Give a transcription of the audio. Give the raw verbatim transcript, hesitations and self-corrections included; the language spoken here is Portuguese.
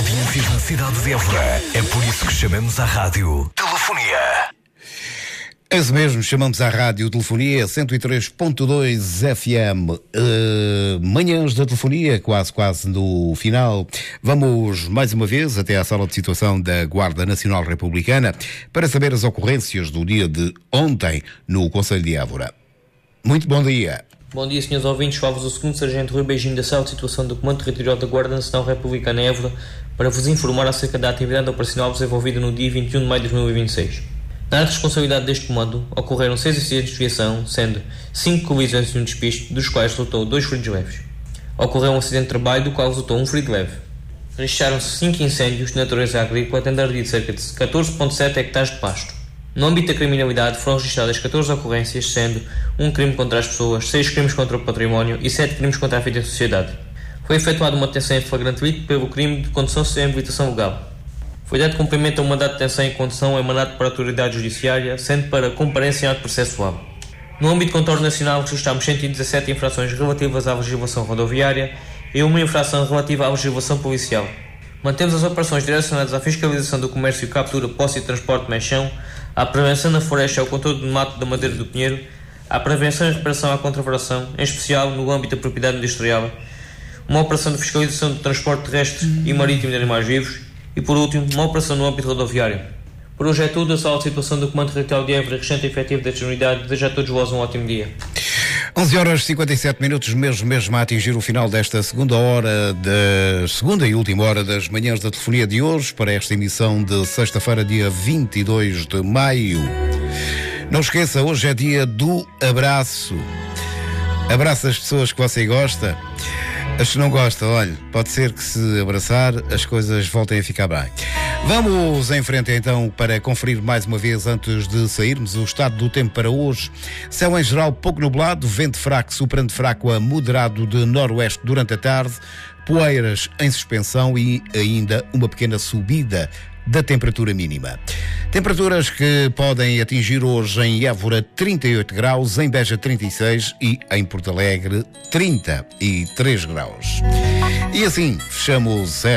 audiências na cidade de Évora. É por isso que chamamos à rádio Telefonia. É isso mesmo, chamamos à rádio Telefonia cento e três ponto dois F M. Uh, manhãs da telefonia, quase quase no final. Vamos mais uma vez até à sala de situação da Guarda Nacional Republicana para saber as ocorrências do dia de ontem no Concelho de Évora. Muito bom dia. Bom dia, senhores ouvintes. Fala-vos o segundo Sargento Rui Beijinho da sala de situação do Comando Territorial da Guarda Nacional Republicana Évora para vos informar acerca da atividade operacional desenvolvida no dia vinte e um de maio de dois mil e vinte e seis. Na área de responsabilidade deste comando, ocorreram seis acidentes de viação, sendo cinco colisões e um despiste, dos quais resultou dois feridos leves. Ocorreu um acidente de trabalho, do qual resultou um ferido leve. Registraram-se cinco incêndios de natureza agrícola, tendo ardido cerca de catorze vírgula sete hectares de pasto. No âmbito da criminalidade, foram registradas catorze ocorrências, sendo um crime contra as pessoas, seis crimes contra o património e sete crimes contra a vida e sociedade. Foi efetuada uma detenção em flagrante delito pelo crime de condução sem habilitação legal. Foi dado cumprimento a um mandato de detenção em condução emanado por autoridade judiciária, sendo para comparência em ato processual. No âmbito do contorno nacional, registramos cento e dezassete infrações relativas à legislação rodoviária e uma infração relativa à legislação policial. Mantemos as operações direcionadas à fiscalização do comércio, captura, posse e transporte de mexão, à prevenção na floresta e ao controle do mato da madeira do pinheiro, à prevenção e reparação à contravaração, em especial no âmbito da propriedade industrial, uma operação de fiscalização do transporte terrestre e marítimo de animais vivos, e, por último, uma operação no âmbito rodoviário. Por hoje é tudo. A sala de situação do Comando Territorial de Évora, restante efetivo desta unidade. Desejo a todos vós um ótimo dia. onze horas e cinquenta e sete minutos, mesmo, mesmo a atingir o final desta segunda hora, da segunda e última hora das manhãs da telefonia de hoje, para esta emissão de sexta-feira, dia vinte e dois de maio. Não esqueça, hoje é dia do abraço. Abraça as pessoas que você gosta. As que não gostam, olha, pode ser que se abraçar as coisas voltem a ficar bem. Vamos em frente então para conferir mais uma vez, antes de sairmos, o estado do tempo para hoje. Céu em geral pouco nublado, vento fraco, soprando fraco a moderado de noroeste durante a tarde, poeiras em suspensão e ainda uma pequena subida da temperatura mínima. Temperaturas que podem atingir hoje em Évora trinta e oito graus, em Beja trinta e seis e em Porto Alegre trinta e três graus. E assim fechamos